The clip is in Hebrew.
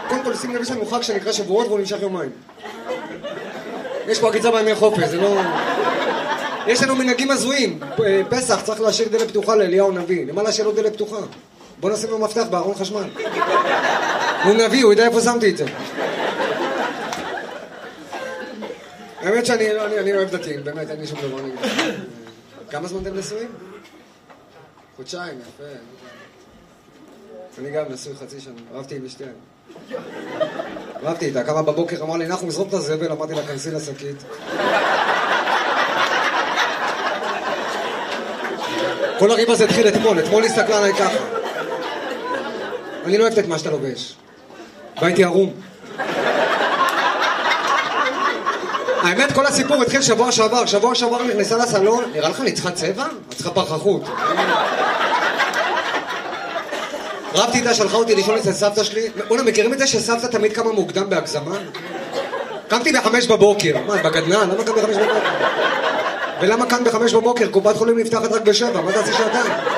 קודם כל שים לב, יש לנו חג שנקרא שבועות והוא נמשך יומיים. יש פה עקיצה בימי חופש, זה לא... יש לנו מנהגים הזויים. פסח צריך להשאיר דלת פתוחה לאליהו הנביא. למה להשאיר לו דלת פתוחה? בוא נשים לו מפתח בארון חשמל. הוא נביא, הוא יודע איפה שמתי את זה. האמת שאני אוהב דתיים, באמת, אין לי שום דבר נגד. כמה זמן אתם נשואים? חודשיים, יפה. אני גם נשוי חצי שנה, אהבתי עם אשתי. אהבתי איתה, כמה בבוקר אמרה לי, אנחנו נזרוק את הזבל, אמרתי לה, כנסי לשקית. כל הריב הזה התחיל אתמול הסתכלה עליי ככה. אני לא אוהבת את מה שאתה לובש. והייתי ערום. האמת, כל הסיפור התחיל שבוע שעבר נכנסה לסלון, נראה לך אני צריכה צבע? את צריכה פרחחות. רבתי איתה, שלחה אותי לישון אצל סבתא שלי. אונה, מכירים את זה שסבתא תמיד קמה מוקדם בהגזמה? קמתי ב5 בבוקר. מה, בגדנן? למה קם ב5 בבוקר? ולמה כאן ב5 בבוקר? קופת חולים נפתחת רק ב7, מה תעשי שעתיים?